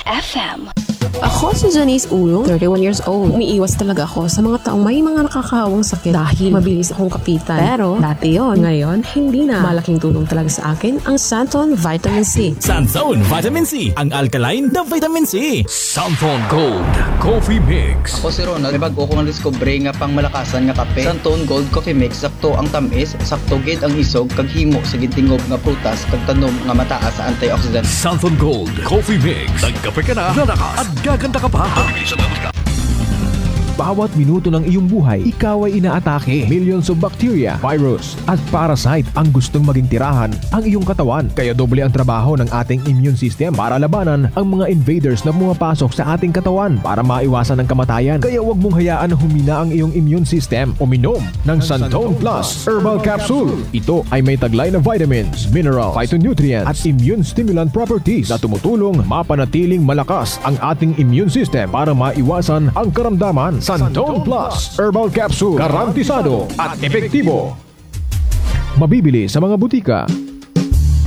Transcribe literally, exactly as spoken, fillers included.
F M. Ako si Janice Ulong, thirty-one years old. Umiiwas talaga ako sa mga taong may mga nakakahawang sakit dahil mabilis akong kapitan. Pero dati yon, ngayon hindi na. Malaking tulong talaga sa akin ang Santon Vitamin C. Santon Vitamin C, ang alkaline na vitamin C. Santon Gold Coffee Mix. Ako si Ronald, may bago kong discovery nga pang malakasan nga kape. Santon Gold Coffee Mix, sakto ang tamis, sakto gid ang isog, kag himo sa gintingog nga prutas, kag tanom nga mataas sa antioxidant. Santon Gold Coffee Mix. Nagkape ka na, lalakas, at gaganda ka pa. Bawat minuto ng iyong buhay, ikaw ay inaatake. Millions of bacteria, virus, at parasite ang gustong maging tirahan ang iyong katawan. Kaya doble ang trabaho ng ating immune system para labanan ang mga invaders na pumapasok sa ating katawan para maiwasan ang kamatayan. Kaya huwag mong hayaan na humina ang iyong immune system. Uminom ng Santon Plus Herbal Capsule. Ito ay may taglay na vitamins, minerals, phytonutrients, at immune stimulant properties na tumutulong mapanatiling malakas ang ating immune system para maiwasan ang karamdaman. Santon Plus Herbal Capsule, garantisado at epektibo. Mabibili sa mga butika.